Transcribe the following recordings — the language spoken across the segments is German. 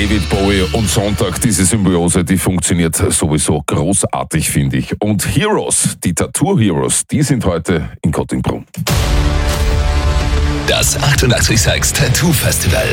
David Bowie und Sonntag, diese Symbiose, die funktioniert sowieso großartig, finde ich. Und Heroes, die Tattoo Heroes, die sind heute in Kottingbrunn. Das 886 Tattoo Festival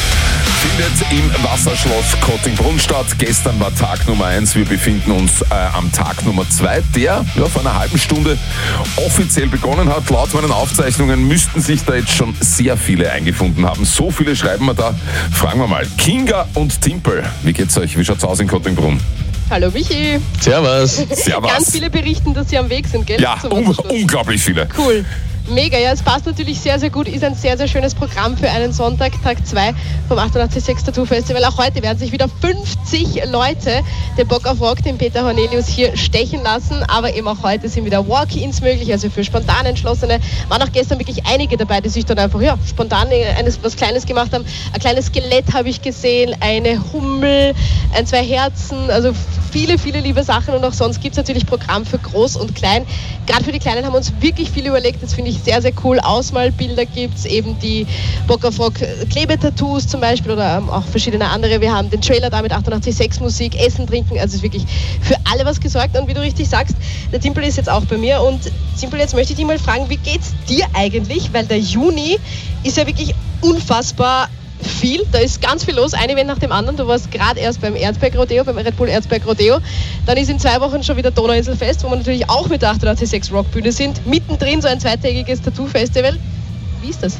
findet im Wasserschloss Kottingbrunn statt. Gestern war Tag Nummer 1, wir befinden uns am Tag Nummer 2, der vor einer halben Stunde offiziell begonnen hat. Laut meinen Aufzeichnungen müssten sich da jetzt schon sehr viele eingefunden haben. So viele schreiben wir da. Fragen wir mal, Kinga und Timpel, wie geht's euch? Wie schaut's aus in Kottingbrunn? Hallo Michi. Servus. Servus. Ganz viele berichten, dass sie am Weg sind, gell? Ja, unglaublich viele. Cool. Mega, ja, es passt natürlich sehr, sehr gut. Ist ein sehr, sehr schönes Programm für einen Sonntag, Tag 2 vom 886 Tattoo Festival. Auch heute werden sich wieder 50 Leute den Bock auf Rock, den Peter Hornelius hier stechen lassen. Aber eben auch heute sind wieder Walk-ins möglich, also für spontan Entschlossene. Waren auch gestern wirklich einige dabei, die sich dann einfach spontan was Kleines gemacht haben. Ein kleines Skelett habe ich gesehen, eine Hummel, 2 Herzen, also viele, viele liebe Sachen. Und auch sonst gibt es natürlich Programm für Groß und Klein. Gerade für die Kleinen haben wir uns wirklich viel überlegt. Das finde ich sehr, sehr cool. Ausmalbilder gibt es, eben die Bock auf Rock Klebetattoos zum Beispiel oder auch verschiedene andere. Wir haben den Trailer da mit 886 Musik, Essen, Trinken. Also es ist wirklich für alle was gesorgt. Und wie du richtig sagst, der Timpel ist jetzt auch bei mir. Und Timpel, jetzt möchte ich dich mal fragen, wie geht's dir eigentlich? Weil der Juni ist ja wirklich unfassbar viel, da ist ganz viel los, ein Event nach dem anderen. Du warst gerade erst beim Erzberg-Rodeo, beim Red Bull Erzberg-Rodeo. Dann ist in 2 Wochen schon wieder Donauinselfest, wo wir natürlich auch mit der 886 Rockbühne sind. Mittendrin so ein 2-tägiges Tattoo-Festival. Wie ist das?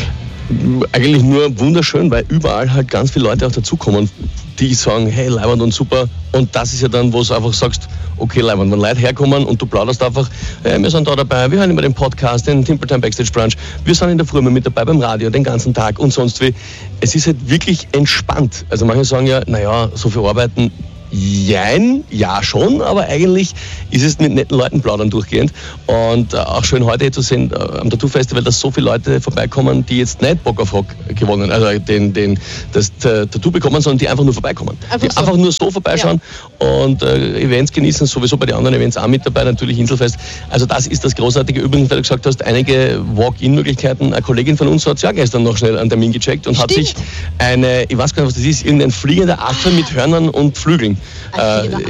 Eigentlich nur wunderschön, weil überall halt ganz viele Leute auch dazukommen, die sagen, hey, leibend und super. Und das ist ja dann, wo du einfach sagst, okay, leibend, wenn Leute herkommen und du plauderst einfach, hey, wir sind da dabei, wir hören immer den Podcast, den Timple Time Backstage Brunch, wir sind in der Früh mit dabei beim Radio, den ganzen Tag und sonst wie. Es ist halt wirklich entspannt. Also manche sagen ja, naja, so viel arbeiten, jein, ja schon, aber eigentlich ist es mit netten Leuten plaudern durchgehend. Und auch schön heute zu sehen am Tattoo Festival, dass so viele Leute vorbeikommen, die jetzt nicht Bock auf Rock gewonnen, also das Tattoo bekommen, sondern die einfach nur vorbeikommen. Einfach nur so vorbeischauen und Events genießen, sowieso bei den anderen Events auch mit dabei, natürlich Inselfest. Also das ist das Großartige. Übrigens, weil du gesagt hast, einige Walk-in-Möglichkeiten. Eine Kollegin von uns hat ja gestern noch schnell einen Termin gecheckt und hat sich ich weiß gar nicht, was das ist, irgendein fliegender Affe mit Hörnern und Flügeln